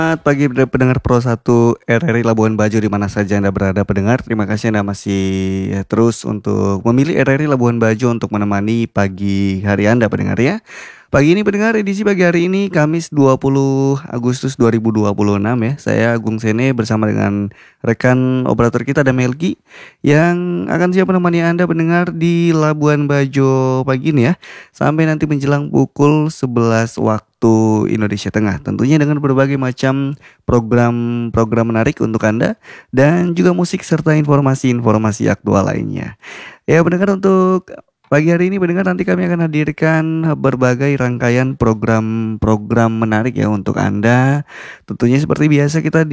Selamat pagi pendengar Pro 1 RRI Labuan Bajo di mana saja Anda berada pendengar. Terima kasih Anda masih terus untuk memilih RRI Labuan Bajo untuk menemani pagi hari Anda pendengar ya. Pagi ini pendengar edisi pagi hari ini Kamis 20 Agustus 2026 ya. Saya Agung Sene bersama dengan rekan operator kita ada Melki yang akan siap menemani Anda pendengar di Labuan Bajo pagi ini ya. Sampai nanti menjelang pukul 11 waktu Indonesia Tengah. Tentunya dengan berbagai macam program-program menarik untuk Anda dan juga musik serta informasi-informasi aktual lainnya. Ya pendengar untuk pagi hari ini pendengar nanti kami akan hadirkan berbagai rangkaian program-program menarik ya untuk Anda. Tentunya seperti biasa kita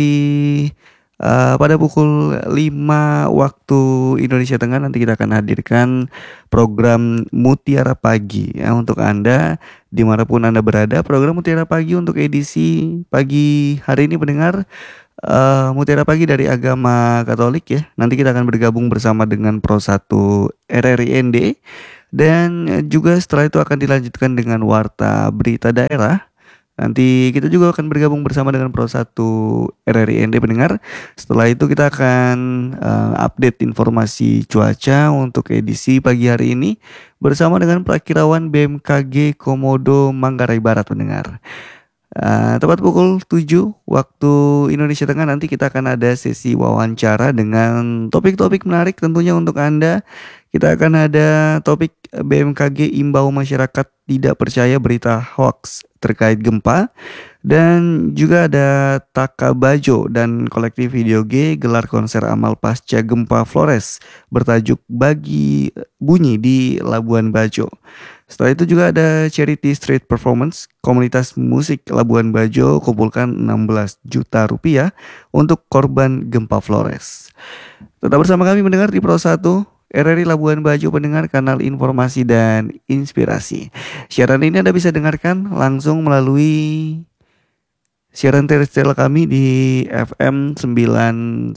pada pukul 5 waktu Indonesia Tengah nanti kita akan hadirkan program Mutiara Pagi ya untuk Anda dimanapun Anda berada. Program Mutiara Pagi untuk edisi pagi hari ini pendengar Mutiara Pagi dari agama Katolik ya. Nanti kita akan bergabung bersama dengan Pro 1 RRIND dan juga setelah itu akan dilanjutkan dengan Warta Berita Daerah. Nanti kita juga akan bergabung bersama dengan Pro 1 RRIND pendengar. Setelah itu kita akan update informasi cuaca untuk edisi pagi hari ini bersama dengan Prakirawan BMKG Komodo Manggarai Barat pendengar. Tepat pukul 7 waktu Indonesia Tengah nanti kita akan ada sesi wawancara dengan topik-topik menarik tentunya untuk Anda. Kita akan ada topik BMKG imbau masyarakat tidak percaya berita hoax terkait gempa. Dan juga ada Taka Bajo dan kolektif Video G gelar konser amal pasca gempa Flores bertajuk Bagi Bunyi di Labuan Bajo. Setelah itu juga ada Charity Street Performance, komunitas musik Labuan Bajo kumpulkan 16 juta rupiah untuk korban gempa Flores. Tetap bersama kami mendengar di Pro 1 RRI Labuan Bajo pendengar kanal informasi dan inspirasi. Siaran ini Anda bisa dengarkan langsung melalui siaran terestrial kami di FM 91,7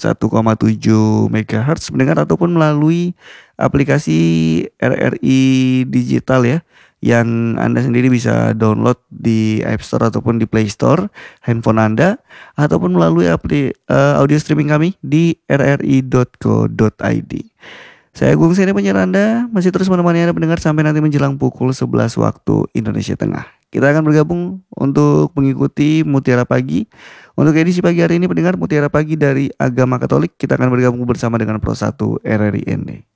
MHz mendengar ataupun melalui aplikasi RRI digital ya yang Anda sendiri bisa download di App Store ataupun di Play Store handphone Anda ataupun melalui audio streaming kami di rri.co.id. Saya Agung Sene penyiar Anda masih terus menemani Anda pendengar sampai nanti menjelang pukul 11 waktu Indonesia Tengah. Kita akan bergabung untuk mengikuti Mutiara Pagi. Untuk edisi pagi hari ini pendengar Mutiara Pagi dari agama Katolik kita akan bergabung bersama dengan Pro 1 RRIND.